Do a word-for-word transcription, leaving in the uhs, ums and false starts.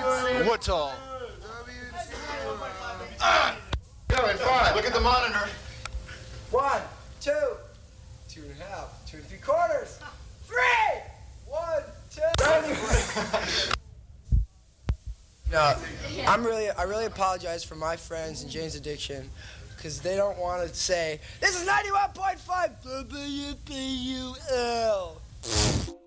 What's all? Ah! Going five. Look at the monitor. One, two, two and a half, two and three quarters, three, one, two. No, I'm really, I really apologize for my friends and Jane's Addiction, because they don't want to say, this is ninety-one point five W B U L.